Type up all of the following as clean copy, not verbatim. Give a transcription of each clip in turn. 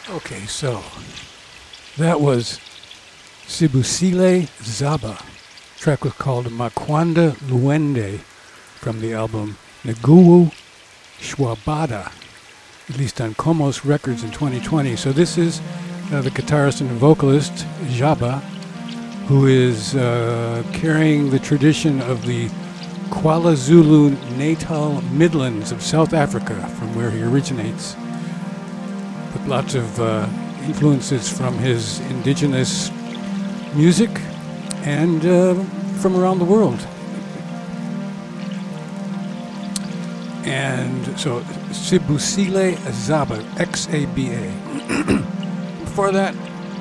Okay, so that was Sibusile Zaba. The track was called Makwanda Luende from the album Nguwu Shwabada, released on Komos Records in 2020. So this is the guitarist and vocalist, Jaba, who is carrying the tradition of the KwaZulu-Natal Midlands of South Africa, from where he originates, with lots of influences from his indigenous music and from around the world. And so Sibusile Zaba, X-A-B-A. Before that,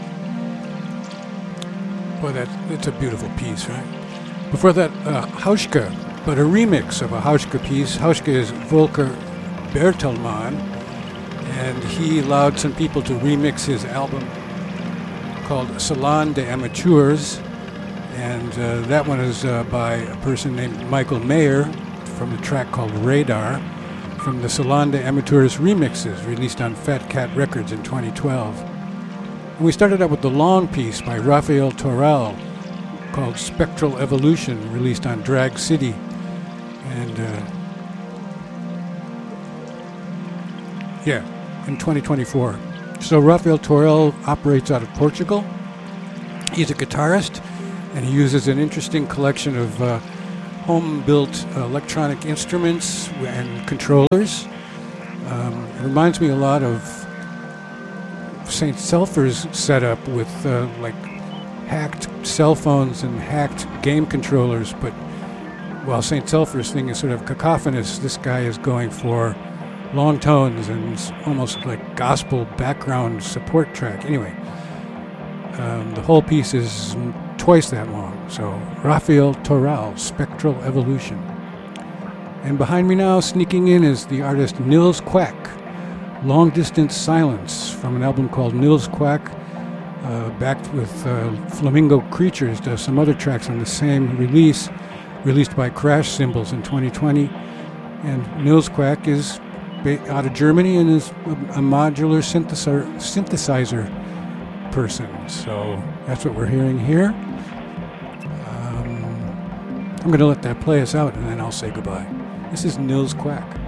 it's a beautiful piece, right? Before that, Hauschka, but a remix of a Hauschka piece. Hauschka is Volker Bertelmann, and he allowed some people to remix his album called Salon des Amateurs, and that one is by a person named Michael Mayer from the track called Radar, from the Salon des Amateurs remixes released on Fat Cat Records in 2012. And we started out with the long piece by Rafael Toral called Spectral Evolution, released on Drag City. And in 2024. So Rafael Toral operates out of Portugal. He's a guitarist, and he uses an interesting collection of home-built electronic instruments and controllers. It reminds me a lot of St. Selfer's setup with like hacked cell phones and hacked game controllers, but while St. Selfer's thing is sort of cacophonous, this guy is going for long tones and almost like gospel background support track. Anyway, the whole piece is twice that long. So Rafael Toral, Spectral Evolution. And behind me now, sneaking in, is the artist Nils Quack, Long Distance Silence, from an album called Nils Quack, backed with Flamingo Creatures, does some other tracks on the same release, released by Crash Cymbals in 2020. And Nils Quack is out of Germany and is a modular synthesizer person. So that's what we're hearing here. I'm going to let that play us out, and then I'll say goodbye. This is Nils Quack.